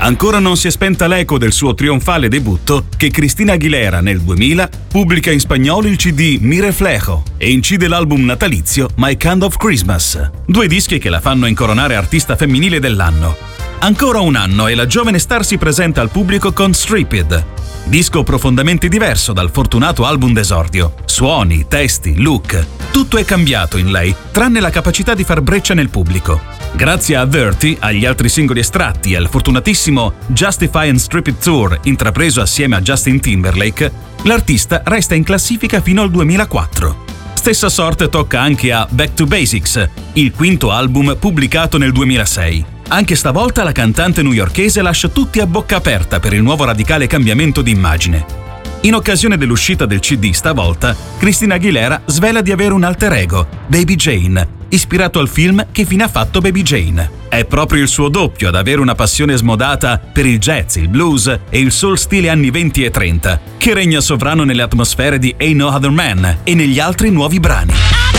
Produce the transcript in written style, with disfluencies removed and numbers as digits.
Ancora non si è spenta l'eco del suo trionfale debutto che Christina Aguilera nel 2000 pubblica in spagnolo il CD Mi Reflejo e incide l'album natalizio My Kind of Christmas, 2 dischi che la fanno incoronare artista femminile dell'anno. Ancora un anno e la giovane star si presenta al pubblico con Stripped, disco profondamente diverso dal fortunato album d'esordio. Suoni, testi, look, tutto è cambiato in lei, tranne la capacità di far breccia nel pubblico. Grazie a Dirty, agli altri singoli estratti e al fortunatissimo Justify and Stripped Tour intrapreso assieme a Justin Timberlake, l'artista resta in classifica fino al 2004. Stessa sorte tocca anche a Back to Basics, il quinto album pubblicato nel 2006. Anche stavolta la cantante newyorkese lascia tutti a bocca aperta per il nuovo radicale cambiamento di immagine. In occasione dell'uscita del CD stavolta, Christina Aguilera svela di avere un alter ego, Baby Jane, ispirato al film Che fine ha fatto Baby Jane. È proprio il suo doppio ad avere una passione smodata per il jazz, il blues e il soul stile anni 20 e 30, che regna sovrano nelle atmosfere di Ain't No Other Man e negli altri nuovi brani.